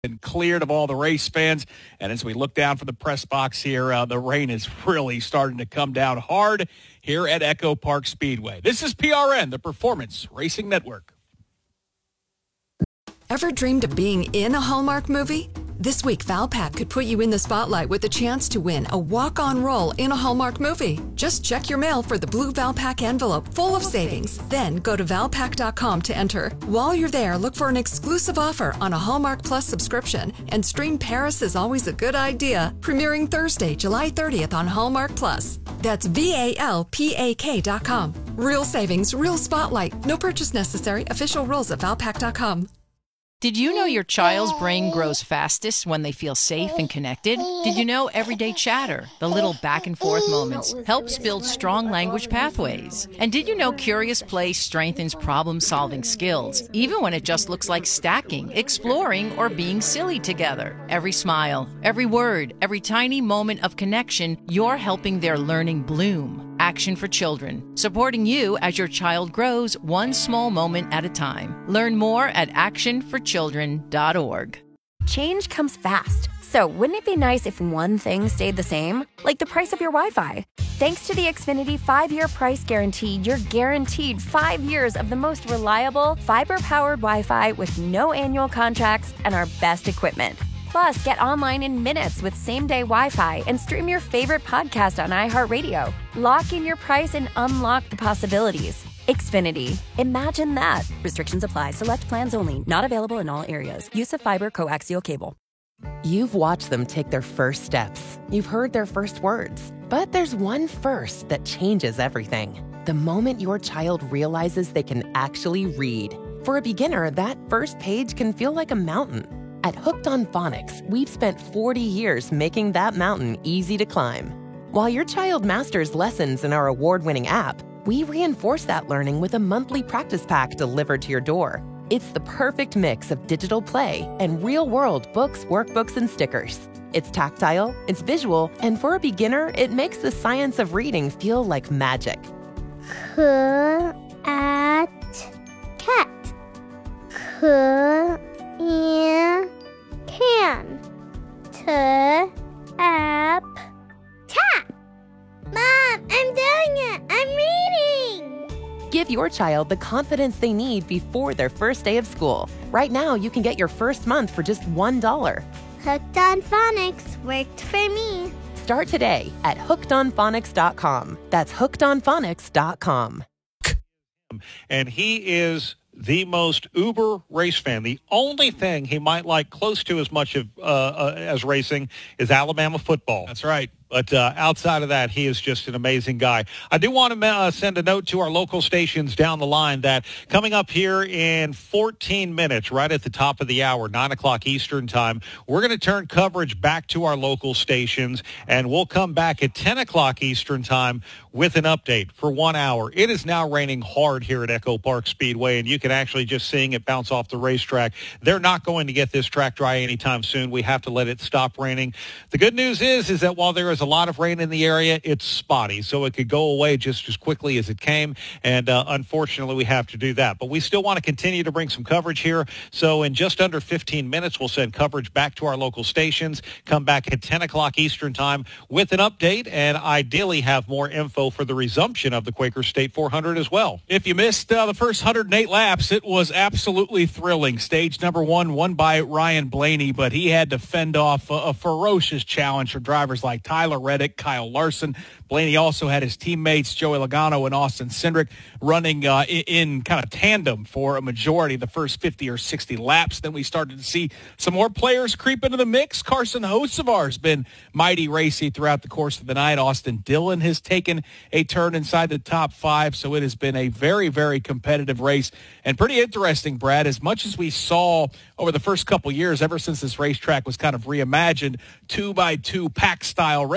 been cleared of all the race fans. And as we look down from the press box here, the rain is really starting to come down hard here at Echo Park Speedway. This is PRN, the Performance Racing Network. Ever dreamed of being in a Hallmark movie? This week, Valpak could put you in the spotlight with a chance to win a walk-on role in a Hallmark movie. Just check your mail for the blue Valpak envelope full of savings. Then go to Valpak.com to enter. While you're there, look for an exclusive offer on a Hallmark Plus subscription and stream Paris is Always a Good Idea, premiering Thursday, July 30th on Hallmark Plus. That's VALPAK.com. Real savings, real spotlight. No purchase necessary. Official rules at Valpak.com. Did you know your child's brain grows fastest when they feel safe and connected? Did you know everyday chatter, the little back and forth moments, helps build strong language pathways? And did you know curious play strengthens problem-solving skills, even when it just looks like stacking, exploring, or being silly together? Every smile, every word, every tiny moment of connection, you're helping their learning bloom. Action for Children, supporting you as your child grows one small moment at a time. Learn more at actionforchildren.org. Change comes fast, so wouldn't it be nice if one thing stayed the same? Like the price of your Wi-Fi. Thanks to the Xfinity 5-year price guarantee, you're guaranteed 5 years of the most reliable, fiber-powered Wi-Fi with no annual contracts and our best equipment. Plus, get online in minutes with same-day Wi-Fi and stream your favorite podcast on iHeartRadio. Lock in your price and unlock the possibilities. Xfinity. Imagine that. Restrictions apply. Select plans only. Not available in all areas. Use of fiber coaxial cable. You've watched them take their first steps. You've heard their first words. But there's one first that changes everything. The moment your child realizes they can actually read. For a beginner, that first page can feel like a mountain. At Hooked on Phonics, we've spent 40 years making that mountain easy to climb. While your child masters lessons in our award-winning app, we reinforce that learning with a monthly practice pack delivered to your door. It's the perfect mix of digital play and real-world books, workbooks, and stickers. It's tactile, it's visual, and for a beginner, it makes the science of reading feel like magic. Cat. Can. Tap. Mom, I'm doing it. I'm reading. Give your child the confidence they need before their first day of school. Right now, you can get your first month for just $1. Hooked on Phonics worked for me. Start today at hookedonphonics.com. That's hookedonphonics.com. And he is the most uber race fan. The only thing he might like close to as much of as racing is Alabama football. That's right. But outside of that, he is just an amazing guy. I do want to send a note to our local stations down the line that coming up here in 14 minutes, right at the top of the hour, 9 o'clock Eastern time, we're going to turn coverage back to our local stations, and we'll come back at 10 o'clock Eastern time with an update for 1 hour. It is now raining hard here at Echo Park Speedway, and you can actually just seeing it bounce off the racetrack. They're not going to get this track dry anytime soon. We have to let it stop raining. The good news is that while there is a lot of rain in the area, it's spotty, so it could go away just as quickly as it came, and unfortunately we have to do that. But we still want to continue to bring some coverage here, so in just under 15 minutes we'll send coverage back to our local stations, come back at 10 o'clock Eastern time with an update, and ideally have more info for the resumption of the Quaker State 400 as well. If you missed the first 108 laps, it was absolutely thrilling. Stage number 1 won by Ryan Blaney, but he had to fend off a ferocious challenge for drivers like Tyler Reddick, Kyle Larson. Blaney also had his teammates Joey Logano and Austin Cindric running in kind of tandem for a majority of the first 50 or 60 laps. Then we started to see some more players creep into the mix. Carson Hocevar has been mighty racy throughout the course of the night. Austin Dillon has taken a turn inside the top 5, so it has been a very, very competitive race and pretty interesting, Brad. As much as we saw over the first couple years, ever since this racetrack was kind of reimagined, 2x2 pack-style race,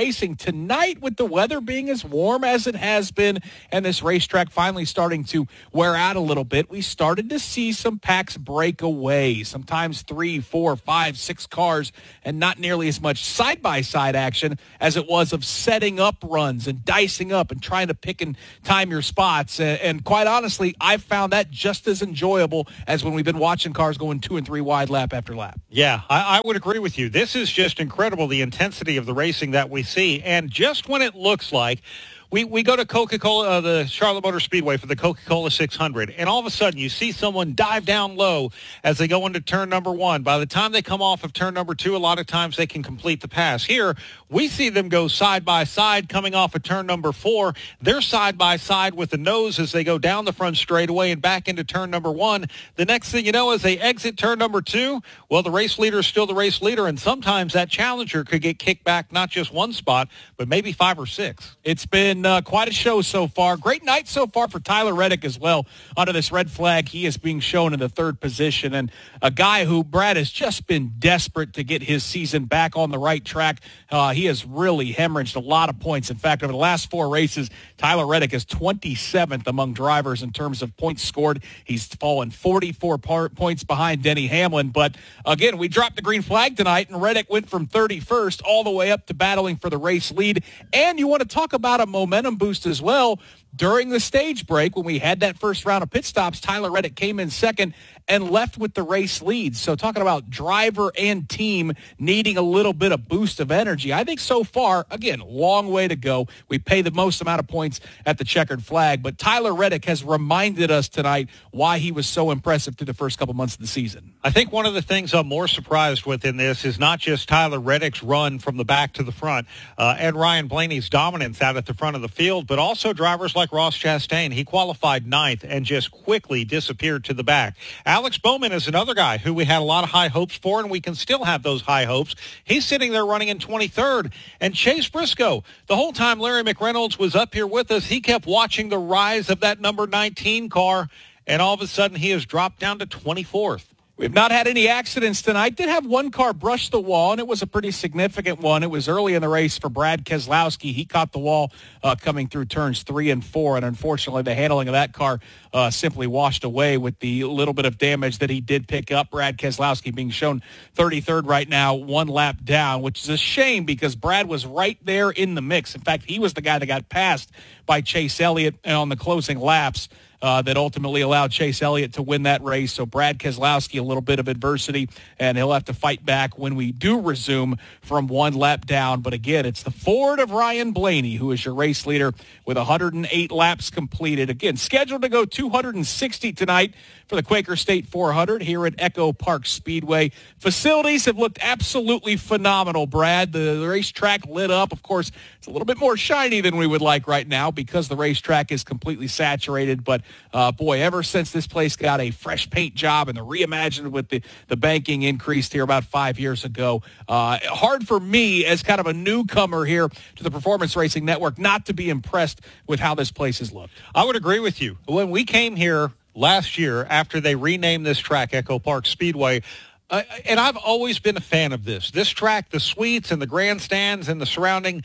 racing. Tonight, with the weather being as warm as it has been and this racetrack finally starting to wear out a little bit, we started to see some packs break away. Sometimes 3, 4, 5, 6 cars, and not nearly as much side-by-side action as it was of setting up runs and dicing up and trying to pick and time your spots. And quite honestly, I've found that just as enjoyable as when we've been watching cars going 2 and 3 wide lap after lap. Yeah, I would agree with you. This is just incredible, the intensity of the racing that we see. And just when it looks like we go to Coca-Cola, the Charlotte Motor Speedway for the Coca-Cola 600, and all of a sudden you see someone dive down low as they go into turn number 1. By the time they come off of turn number 2, a lot of times they can complete the pass. Here, we see them go side by side coming off of turn number 4. They're side by side with the nose as they go down the front straightaway and back into turn number 1. The next thing you know, as they exit turn number 2, well, the race leader is still the race leader, and sometimes that challenger could get kicked back not just one spot, but maybe 5 or 6. It's been quite a show so far. Great night so far for Tyler Reddick as well. Under this red flag, he is being shown in the 3rd position, and a guy who, Brad, has just been desperate to get his season back on the right track. He has really hemorrhaged a lot of points. In fact, over the last 4 races, Tyler Reddick is 27th among drivers in terms of points scored. He's fallen 44 points behind Denny Hamlin. But again, we dropped the green flag tonight, and Reddick went from 31st all the way up to battling for the race lead. And you want to talk about a momentum boost as well. During the stage break, when we had that first round of pit stops, Tyler Reddick came in second and left with the race lead. So talking about driver and team needing a little bit of boost of energy, I think so far, again, long way to go. We pay the most amount of points at the checkered flag, but Tyler Reddick has reminded us tonight why he was so impressive through the first couple months of the season. I think one of the things I'm more surprised with in this is not just Tyler Reddick's run from the back to the front and Ryan Blaney's dominance out at the front of the field, but also drivers like Ross Chastain. He qualified 9th and just quickly disappeared to the back. Alex Bowman is another guy who we had a lot of high hopes for, and we can still have those high hopes. He's sitting there running in 23rd. And Chase Briscoe, the whole time Larry McReynolds was up here with us, he kept watching the rise of that number 19 car, and all of a sudden he has dropped down to 24th. We've not had any accidents tonight. Did have one car brush the wall, and it was a pretty significant one. It was early in the race for Brad Keselowski. He caught the wall coming through turns 3 and 4, and unfortunately the handling of that car simply washed away with the little bit of damage that he did pick up. Brad Keselowski being shown 33rd right now, 1 lap down, which is a shame because Brad was right there in the mix. In fact, he was the guy that got passed by Chase Elliott on the closing laps. That ultimately allowed Chase Elliott to win that race. So Brad Keselowski, a little bit of adversity, and he'll have to fight back when we do resume from 1 lap down. But again, it's the Ford of Ryan Blaney, who is your race leader with 108 laps completed. Again, scheduled to go 260 tonight for the Quaker State 400 here at Echo Park Speedway. Facilities have looked absolutely phenomenal, Brad. The racetrack lit up. Of course, it's a little bit more shiny than we would like right now because the racetrack is completely saturated. But, boy, ever since this place got a fresh paint job and the reimagined with the banking increased here about 5 years ago, hard for me as kind of a newcomer here to the Performance Racing Network not to be impressed with how this place has looked. I would agree with you. When we came here last year after they renamed this track Echo Park Speedway, and I've always been a fan of this. This track, the suites and the grandstands and the surrounding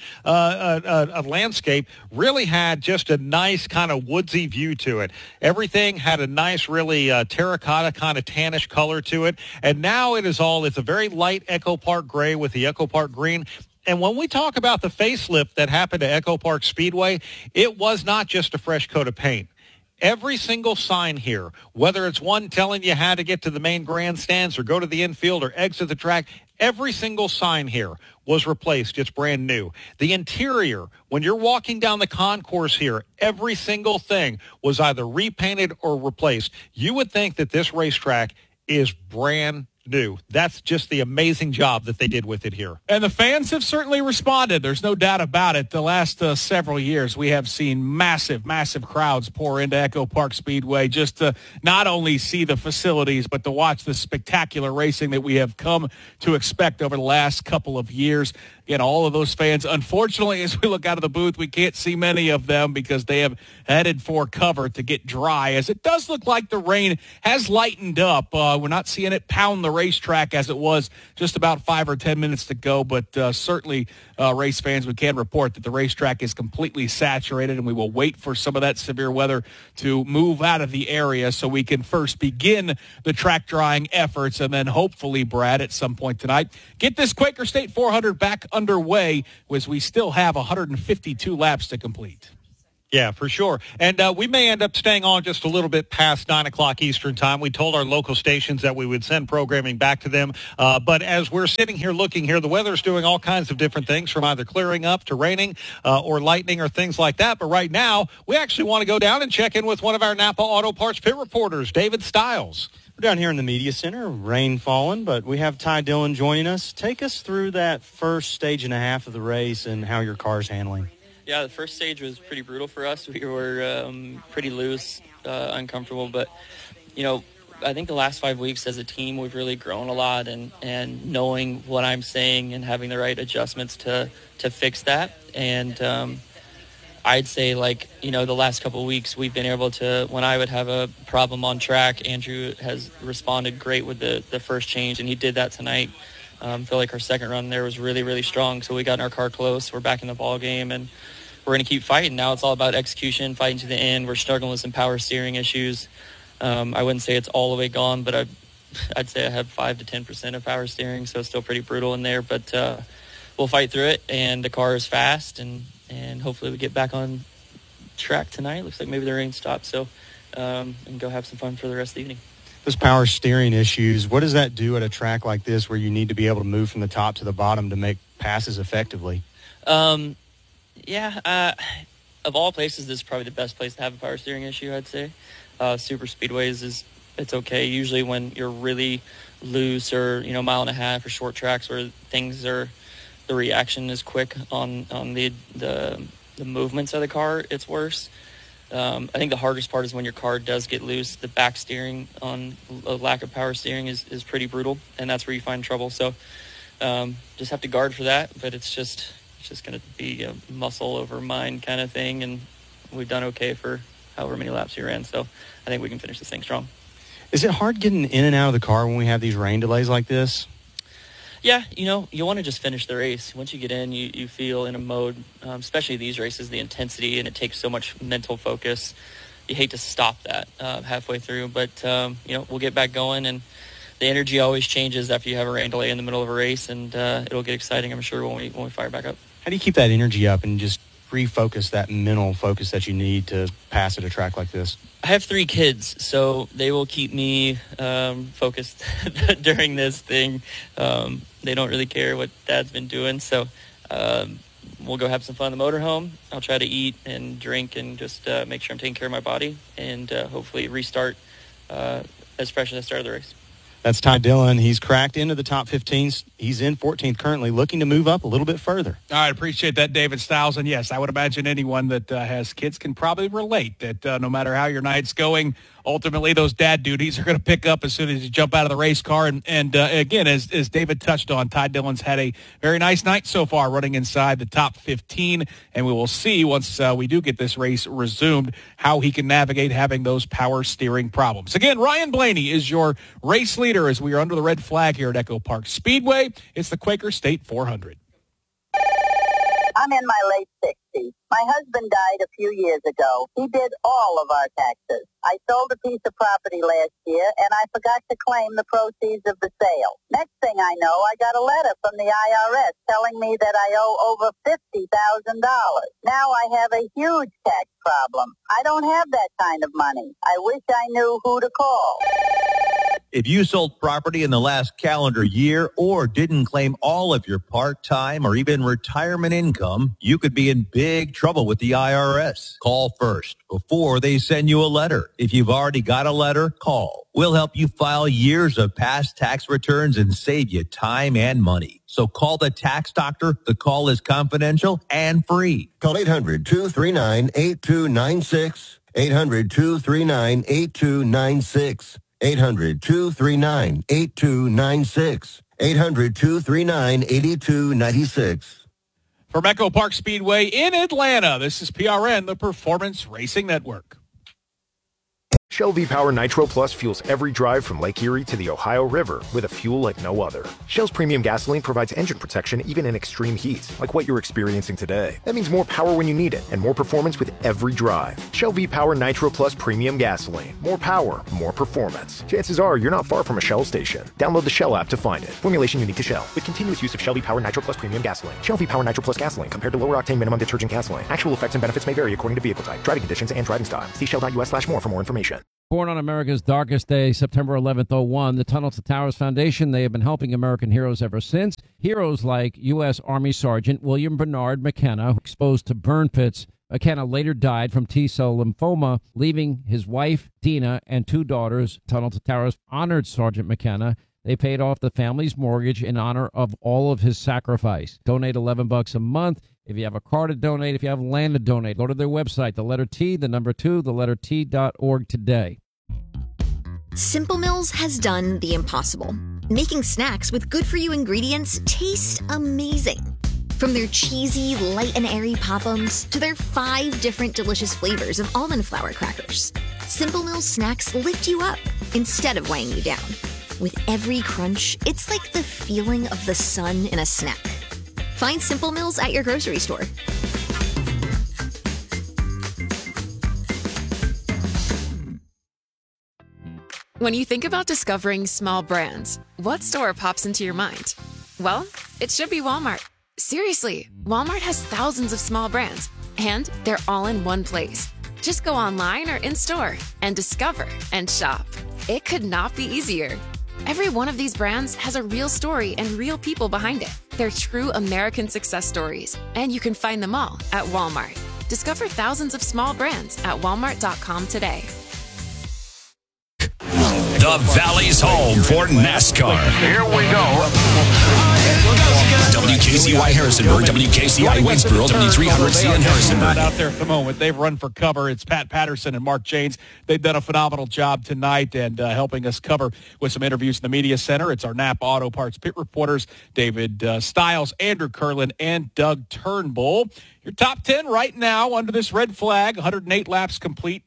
landscape really had just a nice kind of woodsy view to it. Everything had a nice, really terracotta kind of tannish color to it. And now it's a very light Echo Park gray with the Echo Park green. And when we talk about the facelift that happened to Echo Park Speedway, it was not just a fresh coat of paint. Every single sign here, whether it's one telling you how to get to the main grandstands or go to the infield or exit the track, every single sign here was replaced. It's brand new. The interior, when you're walking down the concourse here, every single thing was either repainted or replaced. You would think that this racetrack is brand new. That's just the amazing job that they did with it here. And the fans have certainly responded. There's no doubt about it. The last several years, we have seen massive, massive crowds pour into Echo Park Speedway just to not only see the facilities, but to watch the spectacular racing that we have come to expect over the last couple of years. Again, all of those fans, unfortunately, as we look out of the booth, we can't see many of them because they have headed for cover to get dry, as it does look like the rain has lightened up. We're not seeing it pound the racetrack as it was just about 5 or 10 minutes to go, but certainly race fans, we can report that the racetrack is completely saturated, and we will wait for some of that severe weather to move out of the area so we can first begin the track drying efforts, and then hopefully, Brad, at some point tonight, get this Quaker State 400 back underway as we still have 152 laps to complete. Yeah, for sure. And we may end up staying on just a little bit past 9 o'clock Eastern time. We told our local stations that we would send programming back to them. But as we're sitting here looking here, the weather's doing all kinds of different things, from either clearing up to raining or lightning or things like that. But right now, we actually want to go down and check in with one of our Napa Auto Parts pit reporters, David Stiles. We're down here in the media center, rain falling, but we have Ty Dillon joining us. Take us through that first stage and a half of the race and how your car's handling. Yeah, the first stage was pretty brutal for us. We were pretty loose, uncomfortable. But, I think the last 5 weeks as a team, we've really grown a lot. And knowing what I'm saying and having the right adjustments to fix that. And I'd say, the last couple of weeks, we've been able to, when I would have a problem on track, Andrew has responded great with the first change, and he did that tonight. I feel like our second run there was really, really strong. So we got in our car close. We're back in the ball game, and we're going to keep fighting. Now it's all about execution, fighting to the end. We're struggling with some power steering issues. I wouldn't say it's all the way gone, but I'd say I have 5 to 10% of power steering, so it's still pretty brutal in there. But we'll fight through it, and the car is fast, and hopefully we get back on track tonight. Looks like maybe the rain stopped, so and go have some fun for the rest of the evening. Those power steering issues, what does that do at a track like this where you need to be able to move from the top to the bottom to make passes effectively? Of all places, this is probably the best place to have a power steering issue, I'd say. Super speedways it's okay. Usually when you're really loose or, mile and a half or short tracks where the reaction is quick on the movements of the car, it's worse. I think the hardest part is when your car does get loose. The back steering on a lack of power steering is pretty brutal, and that's where you find trouble. So just have to guard for that, but it's just going to be a muscle over mind kind of thing, and we've done okay for however many laps we ran, so I think we can finish this thing strong. Is it hard getting in and out of the car when we have these rain delays like this? Yeah, you want to just finish the race. Once you get in, you feel in a mode, especially these races, the intensity, and it takes so much mental focus. You hate to stop that halfway through, but, we'll get back going, and the energy always changes after you have a rain delay in the middle of a race, and it'll get exciting, I'm sure, when we fire back up. How do you keep that energy up and just refocus that mental focus that you need to pass at a track like this? I have 3 kids, so they will keep me focused during this thing. They don't really care what Dad's been doing, so we'll go have some fun in the motorhome. I'll try to eat and drink and just make sure I'm taking care of my body and hopefully restart as fresh as I started the race. That's Ty Dillon. He's cracked into the top 15. He's in 14th currently, looking to move up a little bit further. All right, appreciate that, David Stiles. And yes, I would imagine anyone that has kids can probably relate that no matter how your night's going, ultimately those dad duties are going to pick up as soon as you jump out of the race car. And again, as David touched on, Ty Dillon's had a very nice night so far, running inside the top 15. And we will see once we do get this race resumed how he can navigate having those power steering problems. Again, Ryan Blaney is your race leader as we are under the red flag here at Echo Park Speedway. It's the Quaker State 400. I'm in my late 60s. My husband died a few years ago. He did all of our taxes. I sold a piece of property last year, and I forgot to claim the proceeds of the sale. Next thing I know, I got a letter from the IRS telling me that I owe over $50,000. Now I have a huge tax problem. I don't have that kind of money. I wish I knew who to call. If you sold property in the last calendar year or didn't claim all of your part-time or even retirement income, you could be in big trouble with the IRS. Call first before they send you a letter. If you've already got a letter, call. We'll help you file years of past tax returns and save you time and money. So call the tax doctor. The call is confidential and free. Call 800-239-8296. 800-239-8296. 800-239-8296. 800-239-8296. From Echo Park Speedway in Atlanta, this is PRN, the Performance Racing Network. Shell V-Power Nitro Plus fuels every drive from Lake Erie to the Ohio River with a fuel like no other. Shell's premium gasoline provides engine protection even in extreme heat, like what you're experiencing today. That means more power when you need it and more performance with every drive. Shell V-Power Nitro Plus premium gasoline. More power, more performance. Chances are you're not far from a Shell station. Download the Shell app to find it. Formulation unique to Shell with continuous use of Shell V-Power Nitro Plus premium gasoline. Shell V-Power Nitro Plus gasoline compared to lower octane minimum detergent gasoline. Actual effects and benefits may vary according to vehicle type, driving conditions, and driving style. See shell.us/more for more information. Born on America's darkest day, September 11th, 2001, the Tunnel to Towers Foundation, they have been helping American heroes ever since. Heroes like U.S. Army Sergeant William Bernard McKenna, exposed to burn pits. McKenna later died from T-cell lymphoma, leaving his wife, Dina, and 2 daughters. Tunnel to Towers honored Sergeant McKenna. They paid off the family's mortgage in honor of all of his sacrifice. Donate $11 a month. If you have a car to donate, if you have land to donate, go to their website, the letter T, the number 2, the letter T.org today. Simple Mills has done the impossible, making snacks with good-for-you ingredients taste amazing. From their cheesy, light and airy Pop-Ums to their 5 different delicious flavors of almond flour crackers, Simple Mills snacks lift you up instead of weighing you down. With every crunch, it's like the feeling of the sun in a snack. Find Simple Mills at your grocery store. When you think about discovering small brands, what store pops into your mind? Well, it should be Walmart. Seriously, Walmart has thousands of small brands, and they're all in one place. Just go online or in-store and discover and shop. It could not be easier. Every one of these brands has a real story and real people behind it. They're true American success stories, and you can find them all at Walmart. Discover thousands of small brands at walmart.com today. The Valley's home for NASCAR. Here we go. WKCY Harrisonburg, WKCI Waynesboro, W300C in Harrisonburg. Out there at the moment, they've run for cover. It's Pat Patterson and Mark Janes. They've done a phenomenal job tonight and helping us cover with some interviews in the media center. It's our Napa Auto Parts pit reporters, David Stiles, Andrew Curlin, and Doug Turnbull. Your top 10 right now under this red flag, 108 laps complete,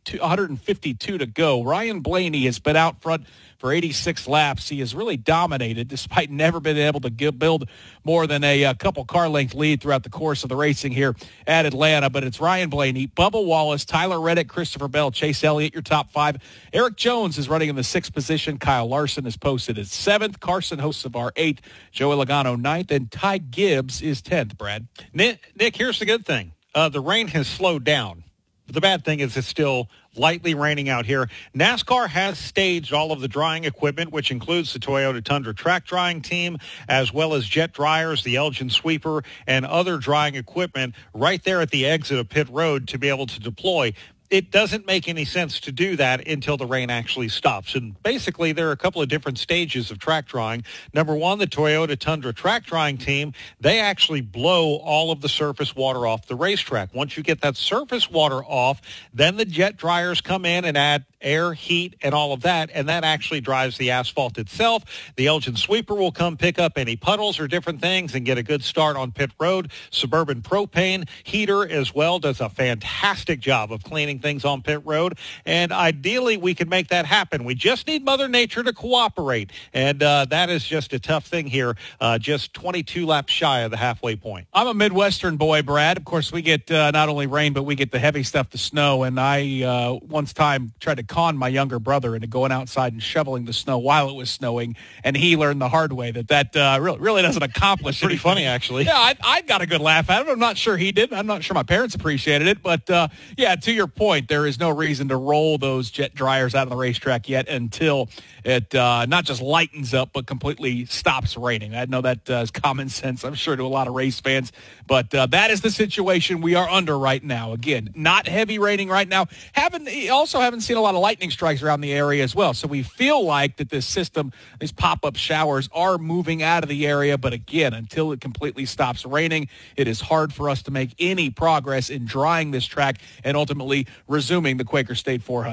152 to go. Ryan Blaney has been out front for 86 laps. He has really dominated despite never being able to build more than a couple car length lead throughout the course of the racing here at Atlanta. But it's Ryan Blaney, Bubba Wallace, Tyler Reddick, Christopher Bell, Chase Elliott, your top 5. Eric Jones is running in the 6th position. Kyle Larson is posted at 7th. Carson Hocevar 8th. Joey Logano 9th. And Ty Gibbs is 10th, Brad. Nick, here's the good thing. The rain has slowed down. The bad thing is it's still lightly raining out here. NASCAR has staged all of the drying equipment, which includes the Toyota Tundra track drying team, as well as jet dryers, the Elgin sweeper, and other drying equipment right there at the exit of pit road to be able to deploy. It doesn't make any sense to do that until the rain actually stops. And basically, there are a couple of different stages of track drying. Number one, the Toyota Tundra track drying team, they actually blow all of the surface water off the racetrack. Once you get that surface water off, then the jet dryers come in and add air, heat, and all of that, and that actually dries the asphalt itself. The Elgin sweeper will come pick up any puddles or different things and get a good start on pit road. Suburban Propane Heater as well does a fantastic job of cleaning things on pit road, and ideally we can make that happen. We just need Mother Nature to cooperate, and that is just a tough thing here, just 22 laps shy of the halfway point. I'm a Midwestern boy, Brad. Of course, we get not only rain, but we get the heavy stuff, the snow, and I once time tried to con my younger brother into going outside and shoveling the snow while it was snowing, and he learned the hard way that really doesn't accomplish pretty anything. Funny, actually. Yeah, I got a good laugh at it. I'm not sure he did. I'm not sure my parents appreciated it, but yeah, to your point, there is no reason to roll those jet dryers out on the racetrack yet until it not just lightens up, but completely stops raining. I know that is common sense, I'm sure, to a lot of race fans, but that is the situation we are under right now. Again, not heavy raining right now. Haven't seen a lot of lightning strikes around the area as well. So we feel like that this system, these pop-up showers are moving out of the area. But again, until it completely stops raining, it is hard for us to make any progress in drying this track and ultimately resuming the Quaker State 400.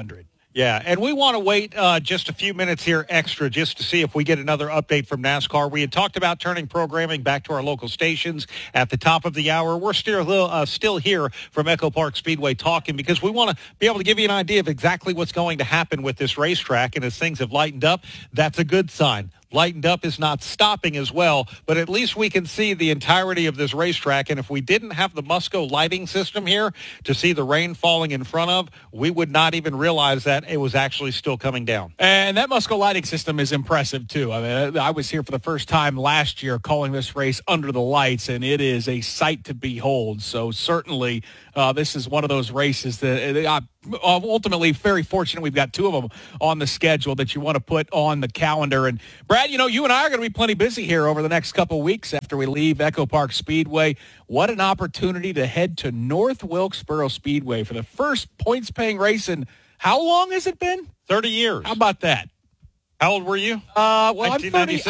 Yeah, and we want to wait just a few minutes here extra just to see if we get another update from NASCAR. We had talked about turning programming back to our local stations at the top of the hour. We're still here from Echo Park Speedway talking because we want to be able to give you an idea of exactly what's going to happen with this racetrack. And as things have lightened up, that's a good sign. Lightened up is not stopping as well, but at least we can see the entirety of this racetrack. And if we didn't have the Musco lighting system here to see the rain falling in front of, we would not even realize that it was actually still coming down. And that Musco lighting system is impressive, too. I mean, I was here for the first time last year calling this race under the lights, and it is a sight to behold. So certainly this is one of those races that ultimately very fortunate we've got two of them on the schedule that you want to put on the calendar. And Brad, you know, you and I are going to be plenty busy here over the next couple of weeks after we leave Echo Park Speedway. What an opportunity to head to North Wilkesboro Speedway for the first points-paying race in how long has it been? 30 years. How about that? How old were you? Well, I'm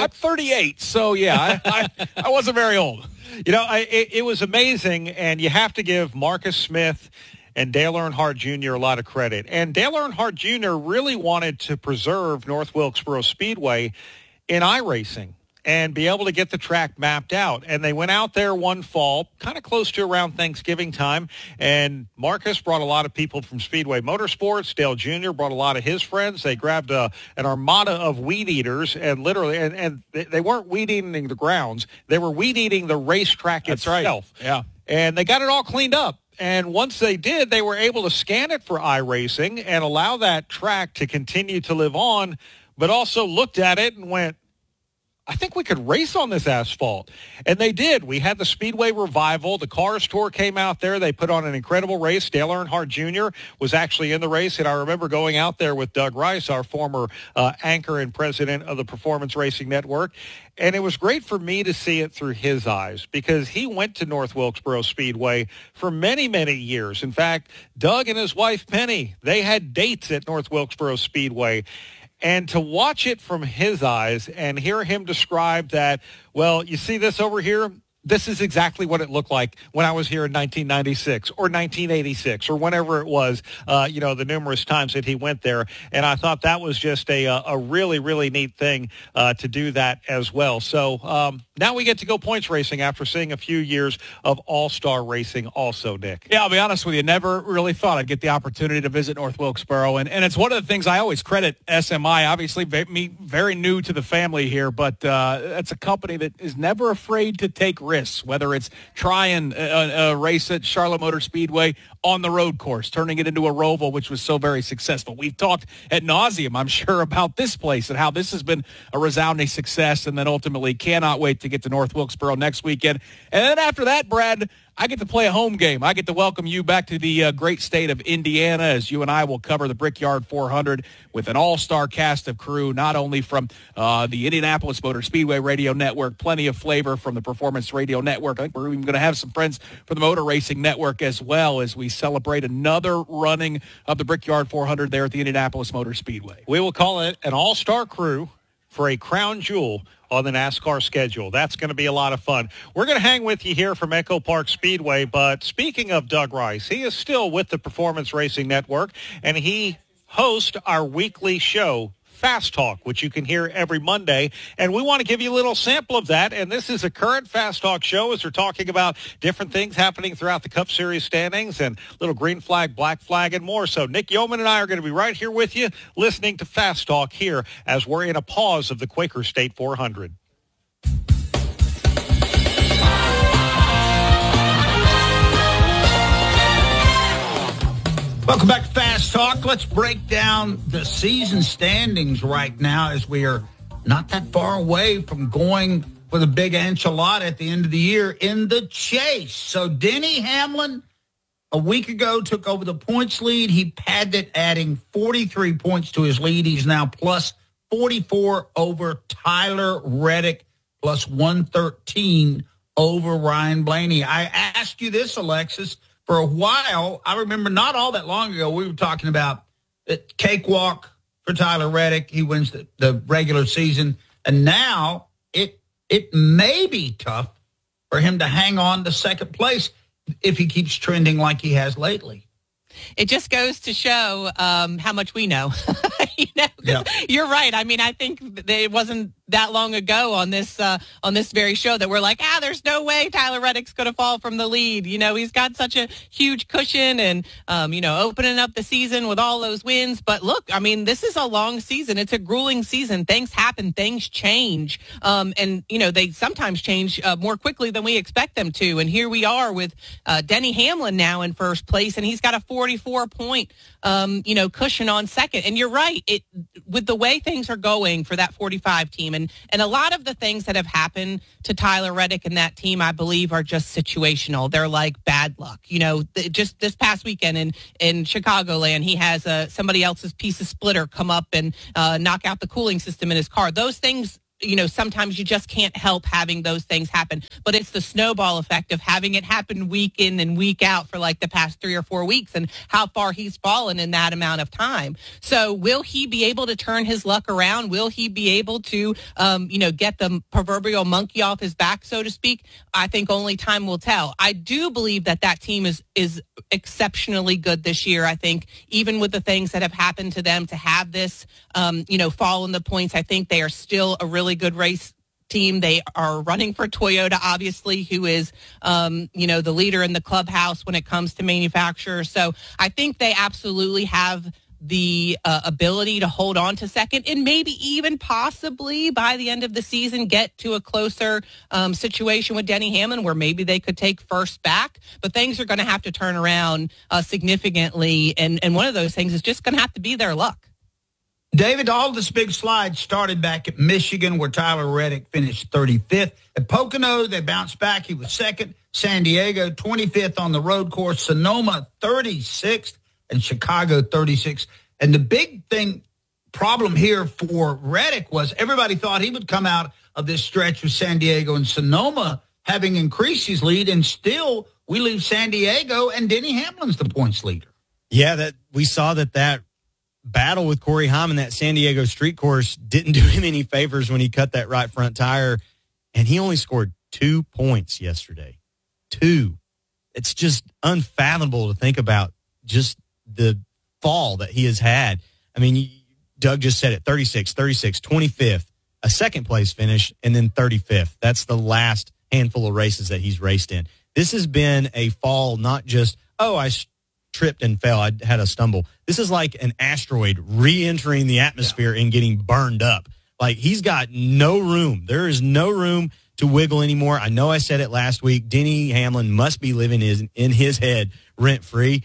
38, so yeah, I wasn't very old. You know, it was amazing, and you have to give Marcus Smith and Dale Earnhardt Jr. a lot of credit. And Dale Earnhardt Jr. really wanted to preserve North Wilkesboro Speedway in iRacing and be able to get the track mapped out. And they went out there one fall, kind of close to around Thanksgiving time, and Marcus brought a lot of people from Speedway Motorsports. Dale Jr. brought a lot of his friends. They grabbed an armada of weed eaters, and literally, and they weren't weed eating the grounds. They were weed eating the racetrack itself. Right. Yeah. And they got it all cleaned up. And once they did, they were able to scan it for iRacing and allow that track to continue to live on, but also looked at it and went, I think we could race on this asphalt. And they did. We had the Speedway Revival. The Cars Tour came out there. They put on an incredible race. Dale Earnhardt Jr. was actually in the race, and I remember going out there with Doug Rice, our former anchor and president of the Performance Racing Network. And it was great for me to see it through his eyes because he went to North Wilkesboro Speedway for many, many years. In fact, Doug and his wife, Penny, they had dates at North Wilkesboro Speedway. And to watch it from his eyes and hear him describe that, well, you see this over here? This is exactly what it looked like when I was here in 1996 or 1986 or whenever it was, the numerous times that he went there. And I thought that was just a really, really neat thing to do that as well. So now we get to go points racing after seeing a few years of all-star racing also, Nick. Yeah, I'll be honest with you. Never really thought I'd get the opportunity to visit North Wilkesboro. And it's one of the things I always credit SMI. Obviously, me very new to the family here, but it's a company that is never afraid to take risks, whether it's trying a race at Charlotte Motor Speedway on the road course, turning it into a Roval, which was so very successful. We've talked ad nauseum, I'm sure, about this place and how this has been a resounding success, and then ultimately cannot wait to get to North Wilkesboro next weekend. And then after that, Brad, I get to play a home game. I get to welcome you back to the great state of Indiana as you and I will cover the Brickyard 400 with an all-star cast of crew, not only from the Indianapolis Motor Speedway Radio Network, plenty of flavor from the Performance Radio Network. I think we're even going to have some friends from the Motor Racing Network as well as we celebrate another running of the Brickyard 400 there at the Indianapolis Motor Speedway. We will call it an all-star crew for a crown jewel on the NASCAR schedule. That's going to be a lot of fun. We're going to hang with you here from Echo Park Speedway, but speaking of Doug Rice, he is still with the Performance Racing Network, and he hosts our weekly show, Fast Talk, which you can hear every Monday, and we want to give you a little sample of that, and this is a current Fast Talk show as we're talking about different things happening throughout the Cup Series standings and little green flag, black flag, and more. So Nick Yeoman and I are going to be right here with you listening to Fast Talk here as we're in a pause of the Quaker State 400. Welcome back to Fast Talk. Let's break down the season standings right now as we are not that far away from going with a big enchilada at the end of the year in the chase. So Denny Hamlin, a week ago, took over the points lead. He padded it, adding 43 points to his lead. He's now plus 44 over Tyler Reddick, plus 113 over Ryan Blaney. I asked you this, Alexis. For a while, I remember not all that long ago, we were talking about the cakewalk for Tyler Reddick. He wins the regular season. And now it may be tough for him to hang on to second place if he keeps trending like he has lately. It just goes to show how much we know. You're right. I mean, I think it wasn't that long ago on this very show that we're like, there's no way Tyler Reddick's going to fall from the lead. He's got such a huge cushion and, opening up the season with all those wins. But look, I mean, this is a long season. It's a grueling season. Things happen. Things change. And they sometimes change more quickly than we expect them to. And here we are with Denny Hamlin now in first place, and he's got a 44-point, cushion on second. And you're right. With the way things are going for that 45 team, and a lot of the things that have happened to Tyler Reddick and that team, I believe, are just situational. They're like bad luck. Just this past weekend in Chicagoland, he has somebody else's piece of splitter come up and knock out the cooling system in his car. Those things, sometimes you just can't help having those things happen. But it's the snowball effect of having it happen week in and week out for like the past 3 or 4 weeks and how far he's fallen in that amount of time. So will he be able to turn his luck around? Will he be able to, get the proverbial monkey off his back, so to speak? I think only time will tell. I do believe that team is exceptionally good this year. I think even with the things that have happened to them, to have this, fall in the points, I think they are still a really good race team. They are running for Toyota, obviously, who is, the leader in the clubhouse when it comes to manufacturers. So I think they absolutely have the ability to hold on to second and maybe even possibly by the end of the season get to a closer situation with Denny Hamlin where maybe they could take first back. But things are going to have to turn around significantly. And one of those things is just going to have to be their luck. David, all this big slide started back at Michigan where Tyler Reddick finished 35th. At Pocono, they bounced back. He was second. San Diego, 25th on the road course. Sonoma, 36th. And Chicago, 36th. And the big problem here for Reddick was everybody thought he would come out of this stretch with San Diego and Sonoma having increased his lead. And still, we leave San Diego and Denny Hamlin's the points leader. Yeah, that we saw that battle with Corey Heim in that San Diego street course didn't do him any favors when he cut that right front tire, and he only scored 2 points yesterday. 2. It's just unfathomable to think about just the fall that he has had. I mean, Doug just said it, 36, 25th, a second place finish, and then 35th. That's the last handful of races that he's raced in. This has been a fall, not just, I tripped and fell, I had a stumble. This is like an asteroid re-entering the atmosphere and getting burned up. Like, he's got no room. There is no room to wiggle anymore. I know I said it last week. Denny Hamlin must be living in his head rent-free.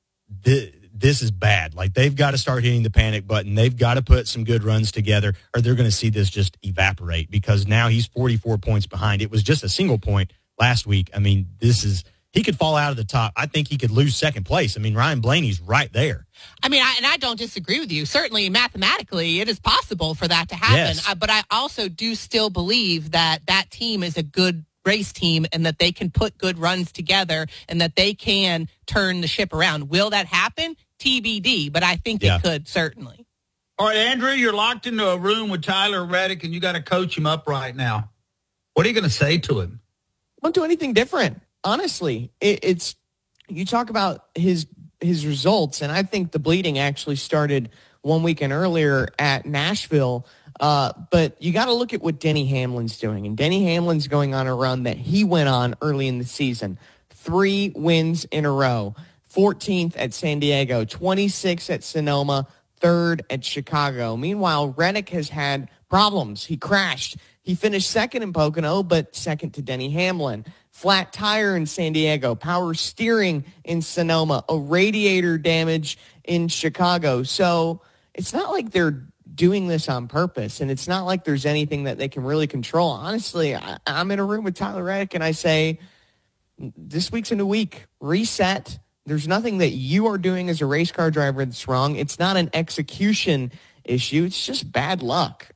This is bad. Like, they've got to start hitting the panic button. They've got to put some good runs together, or they're going to see this just evaporate, because now he's 44 points behind. It was just a single point last week. I mean, he could fall out of the top. I think he could lose second place. I mean, Ryan Blaney's right there. I mean, I don't disagree with you. Certainly, mathematically, it is possible for that to happen. Yes. But I also do still believe that team is a good race team and that they can put good runs together and that they can turn the ship around. Will that happen? TBD, but I think it could, certainly. All right, Andrew, you're locked into a room with Tyler Reddick, and you got to coach him up right now. What are you going to say to him? Won't do anything different. Honestly, it's you talk about his results, and I think the bleeding actually started 1 weekend earlier at Nashville. But you got to look at what Denny Hamlin's doing, and Denny Hamlin's going on a run that he went on early in the season. 3 wins in a row, 14th at San Diego, 26th at Sonoma, 3rd at Chicago. Meanwhile, Reddick has had problems. He crashed. He finished second in Pocono, but second to Denny Hamlin. Flat tire in San Diego, power steering in Sonoma, a radiator damage in Chicago. So it's not like they're doing this on purpose, and it's not like there's anything that they can really control. Honestly, I'm in a room with Tyler Reddick, and I say, this week's a new week. Reset. There's nothing that you are doing as a race car driver that's wrong. It's not an execution issue. It's just bad luck.